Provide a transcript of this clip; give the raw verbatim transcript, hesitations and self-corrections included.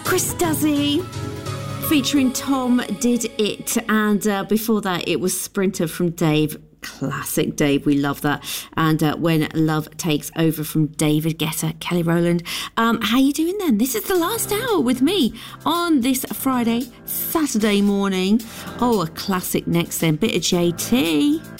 Chris Duzzy featuring Tom Did It, and uh, before that it was Sprinter from Dave. Classic Dave, we love that. And uh, When Love Takes Over from David Guetta, Kelly Rowland. Um, how you doing then? This is the last hour with me on this Friday, Saturday morning. Oh, a classic next then, bit of J T.